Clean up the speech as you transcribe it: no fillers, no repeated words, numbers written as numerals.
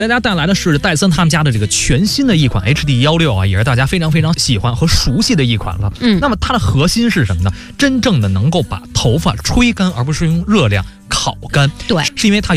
大家带来的是戴森他们家的这个全新的一款 HD16啊，也是大家非常非常喜欢和熟悉的一款了。那么它的核心是什么呢？真正的能够把头发吹干，而不是用热量烤干。 对， 是因为它